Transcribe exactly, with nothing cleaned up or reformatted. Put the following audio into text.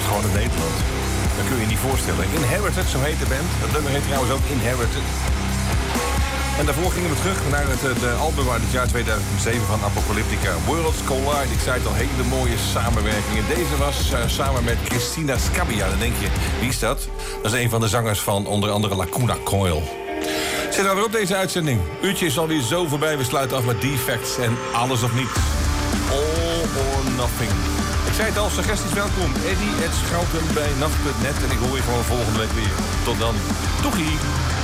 gewoon in Nederland. Dat kun je je niet voorstellen. Inherited, zo heet de band. Dat nummer heet trouwens ook Inherited. En daarvoor gingen we terug naar het, het album uit het jaar tweeduizend zeven van Apocalyptica. Worlds Collide. Ik zei het al, hele mooie samenwerkingen. Deze was uh, samen met Christina Scabbia. Dan denk je, wie is dat? Dat is een van de zangers van onder andere Lacuna Coil. Zit nou weer op deze uitzending. Uurtje is alweer zo voorbij. We sluiten af met Defects en Alles of Niets. All or Nothing. Ik zei het al, suggesties welkom. Eddie, het Schouten bij nacht punt net. En ik hoor je gewoon volgende week weer. Tot dan. Doegie!